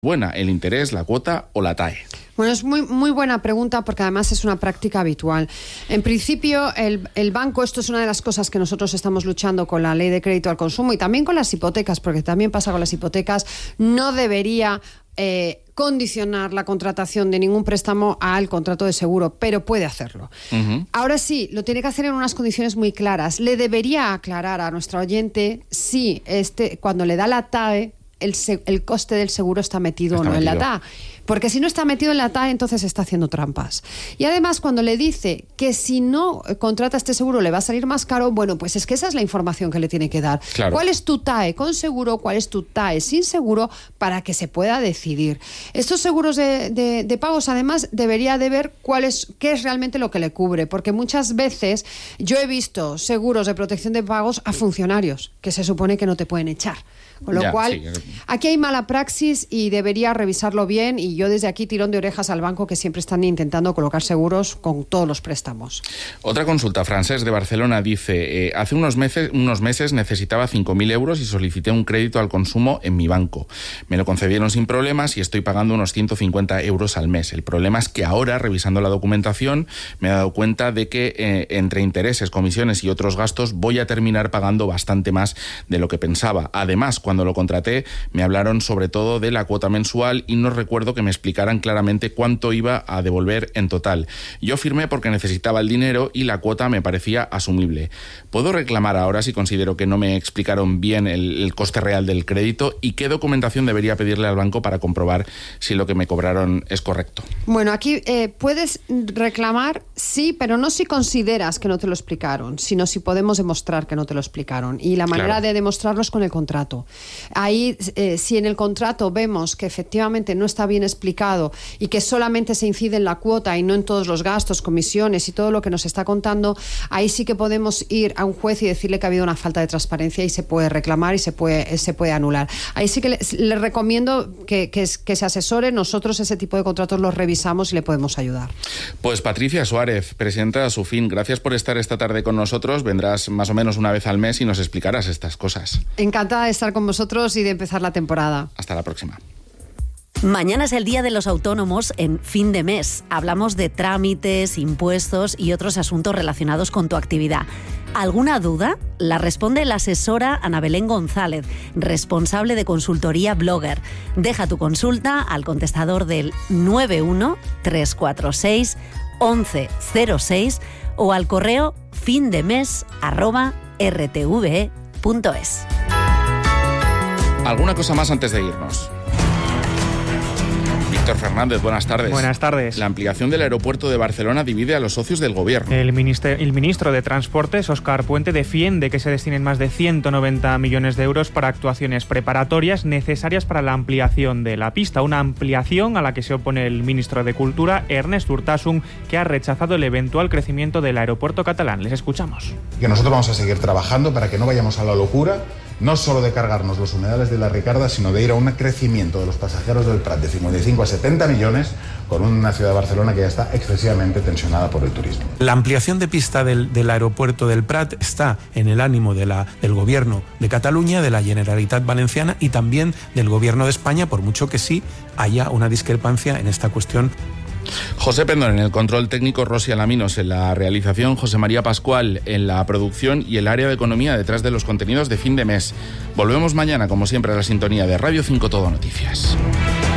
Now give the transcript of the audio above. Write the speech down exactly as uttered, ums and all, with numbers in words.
buena, el interés, la cuota o la T A E? Bueno, es muy, muy buena pregunta porque además es una práctica habitual. En principio, el, el banco, esto es una de las cosas que nosotros estamos luchando con la ley de crédito al consumo y también con las hipotecas, porque también pasa con las hipotecas, no debería eh, condicionar la contratación de ningún préstamo al contrato de seguro, pero puede hacerlo. Uh-huh. Ahora sí, lo tiene que hacer en unas condiciones muy claras. Le debería aclarar a nuestro oyente si este, cuando le da la T A E, El, el coste del seguro está metido o no en la T A E. Porque si no está metido en la T A E, entonces está haciendo trampas. Y además, cuando le dice que si no contrata este seguro le va a salir más caro, bueno, pues es que esa es la información que le tiene que dar. Claro. ¿Cuál es tu T A E con seguro? ¿Cuál es tu T A E sin seguro? Para que se pueda decidir. Estos seguros de, de, de pagos, además, debería de ver cuál es, qué es realmente lo que le cubre. Porque muchas veces yo he visto seguros de protección de pagos a funcionarios que se supone que no te pueden echar. Con lo ya, cual, sí. Aquí hay mala praxis y debería revisarlo bien, y yo desde aquí tirón de orejas al banco, que siempre están intentando colocar seguros con todos los préstamos. Otra consulta, Francés de Barcelona dice, eh, hace unos meses, unos meses necesitaba cinco mil euros y solicité un crédito al consumo en mi banco. Me lo concedieron sin problemas y estoy pagando unos ciento cincuenta euros al mes. El problema es que ahora, revisando la documentación, me he dado cuenta de que eh, entre intereses, comisiones y otros gastos voy a terminar pagando bastante más de lo que pensaba. Además, cuando Cuando lo contraté, me hablaron sobre todo de la cuota mensual y no recuerdo que me explicaran claramente cuánto iba a devolver en total. Yo firmé porque necesitaba el dinero y la cuota me parecía asumible. ¿Puedo reclamar ahora si considero que no me explicaron bien el, el coste real del crédito? ¿Y qué documentación debería pedirle al banco para comprobar si lo que me cobraron es correcto? Bueno, aquí eh, puedes reclamar, sí, pero no si consideras que no te lo explicaron, sino si podemos demostrar que no te lo explicaron. Y la manera claro. de demostrarlo es con el contrato. Ahí, eh, si en el contrato vemos que efectivamente no está bien explicado y que solamente se incide en la cuota y no en todos los gastos, comisiones y todo lo que nos está contando, ahí sí que podemos ir a un juez y decirle que ha habido una falta de transparencia y se puede reclamar y se puede, se puede anular. Ahí sí que le, le recomiendo que, que, que se asesore. Nosotros ese tipo de contratos los revisamos y le podemos ayudar. Pues Patricia Suárez, presidenta de Asufin, gracias por estar esta tarde con nosotros. Vendrás más o menos una vez al mes y nos explicarás estas cosas. Encantada de estar con vosotros y de empezar la temporada. Hasta la próxima. Mañana es el Día de los Autónomos en Fin de Mes. Hablamos de trámites, impuestos y otros asuntos relacionados con tu actividad. ¿Alguna duda? La responde la asesora Ana Belén González, responsable de consultoría Blogger. Deja tu consulta al contestador del nueve uno tres cuatro seis once cero seis o al correo findemes arroba r t v e punto es. ¿Alguna cosa más antes de irnos? Víctor Fernández, buenas tardes. Buenas tardes. La ampliación del aeropuerto de Barcelona divide a los socios del gobierno. El ministro, el ministro de Transportes, Óscar Puente, defiende que se destinen más de ciento noventa millones de euros para actuaciones preparatorias necesarias para la ampliación de la pista. Una ampliación a la que se opone el ministro de Cultura, Ernest Urtasun, que ha rechazado el eventual crecimiento del aeropuerto catalán. Les escuchamos. Que nosotros vamos a seguir trabajando para que no vayamos a la locura, no solo de cargarnos los humedales de la Ricarda, sino de ir a un crecimiento de los pasajeros del Prat de cincuenta y cinco a setenta millones, con una ciudad de Barcelona que ya está excesivamente tensionada por el turismo. La ampliación de pista del, del aeropuerto del Prat está en el ánimo de la, del Gobierno de Cataluña, de la Generalitat Valenciana y también del Gobierno de España, por mucho que sí haya una discrepancia en esta cuestión. José Pendón en el control técnico, Rosy Alaminos en la realización, José María Pascual en la producción y el área de economía detrás de los contenidos de Fin de Mes. Volvemos mañana, como siempre, a la sintonía de Radio cinco Todo Noticias.